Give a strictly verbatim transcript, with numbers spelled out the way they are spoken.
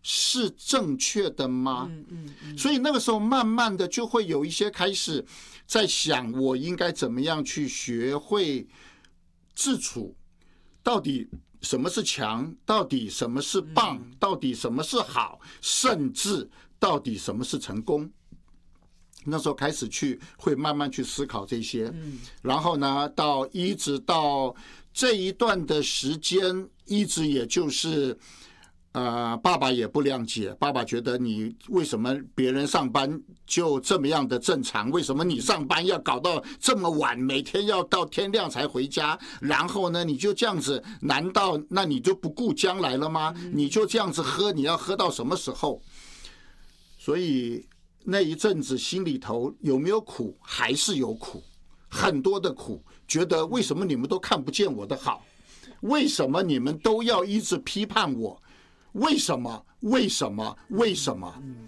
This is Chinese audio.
是正确的吗？ 嗯嗯嗯， 所以那个时候慢慢的就会有一些开始在想，我应该怎么样去学会自处，到底什么是强，到底什么是棒，到底什么是好，甚至到底什么是成功。那时候开始去会慢慢去思考这些，然后呢，到一直到这一段的时间，一直也就是呃，爸爸也不谅解，爸爸觉得你为什么别人上班就这么样的正常，为什么你上班要搞到这么晚，每天要到天亮才回家，然后呢你就这样子，难道那你就不顾将来了吗？你就这样子喝，你要喝到什么时候？所以那一阵子心里头有没有苦？还是有苦，很多的苦，觉得为什么你们都看不见我的好？为什么你们都要一直批判我？为什么？为什么？为什么？